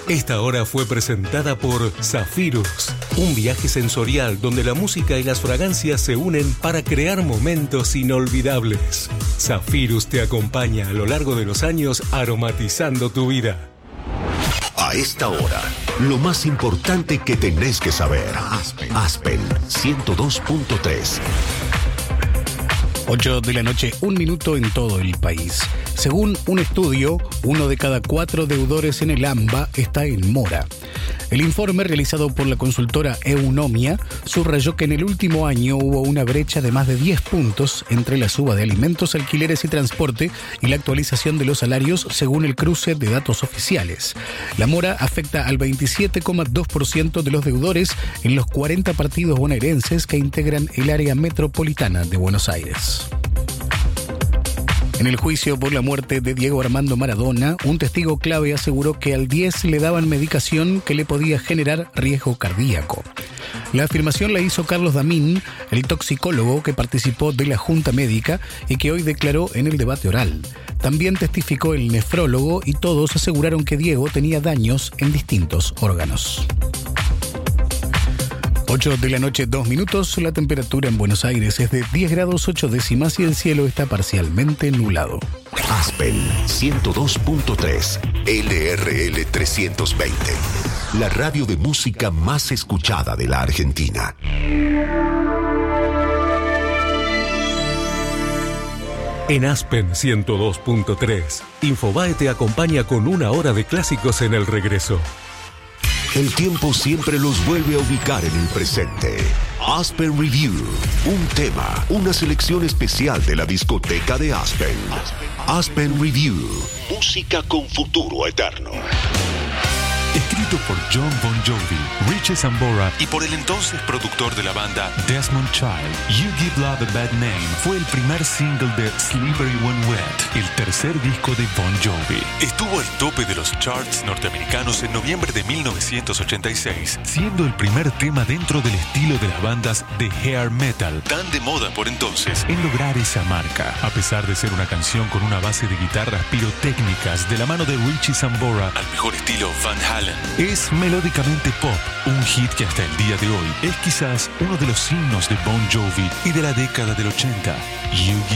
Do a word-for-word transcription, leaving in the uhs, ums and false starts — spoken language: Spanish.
Esta hora fue presentada por Zafirus, un viaje sensorial donde la música y las fragancias se unen para crear momentos inolvidables. Zafirus te acompaña a lo largo de los años aromatizando tu vida. A esta hora, lo más importante que tenés que saber. Aspen, Aspen ciento dos punto tres. ocho de la noche, un minuto en todo el país. Según un estudio, uno de cada cuatro deudores en el AMBA está en mora. El informe realizado por la consultora Eunomia subrayó que en el último año hubo una brecha de más de diez puntos entre la suba de alimentos, alquileres y transporte y la actualización de los salarios según el cruce de datos oficiales. La mora afecta al veintisiete coma dos por ciento de los deudores en los cuarenta partidos bonaerenses que integran el área metropolitana de Buenos Aires. En el juicio por la muerte de Diego Armando Maradona, un testigo clave aseguró que al diez le daban medicación que le podía generar riesgo cardíaco. La afirmación la hizo Carlos Damín, el toxicólogo que participó de la Junta Médica y que hoy declaró en el debate oral. También testificó el nefrólogo y todos aseguraron que Diego tenía daños en distintos órganos. ocho de la noche, dos minutos. La temperatura en Buenos Aires es de diez grados ocho décimas y el cielo está parcialmente nublado. Aspen ciento dos punto tres, L R L trescientos veinte. La radio de música más escuchada de la Argentina. En Aspen ciento dos punto tres, Infobae te acompaña con una hora de clásicos en el regreso. El tiempo siempre los vuelve a ubicar en el presente. Aspen Review, un tema, una selección especial de la discoteca de Aspen. Aspen Review, música con futuro eterno. Escrito por John Bon Jovi, Richie Sambora y por el entonces productor de la banda Desmond Child, You Give Love a Bad Name fue el primer single de Slippery When Wet, el tercer disco de Bon Jovi. Estuvo al tope de los charts norteamericanos en noviembre de mil novecientos ochenta y seis, siendo el primer tema dentro del estilo de las bandas de hair metal, tan de moda por entonces, en lograr esa marca. A pesar de ser una canción con una base de guitarras pirotécnicas de la mano de Richie Sambora, al mejor estilo Van Halen, es melódicamente pop, un hit que hasta el día de hoy es quizás uno de los himnos de Bon Jovi y de la década del ochenta. You